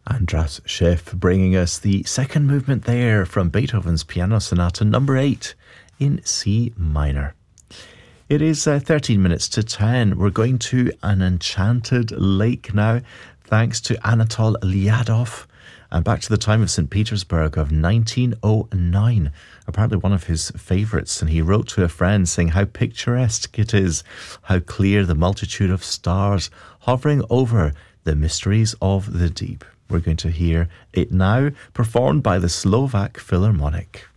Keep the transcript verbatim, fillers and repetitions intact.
Andras Schiff bringing us the second movement there from Beethoven's Piano Sonata number eight in C minor. It is uh, thirteen minutes to ten. We're going to an enchanted lake now, thanks to Anatol Lyadov. And back to the time of Saint Petersburg of nineteen oh nine. Apparently one of his favourites. And he wrote to a friend saying how picturesque it is, how clear the multitude of stars hovering over the mysteries of the deep. We're going to hear it now, performed by the Slovak Philharmonic.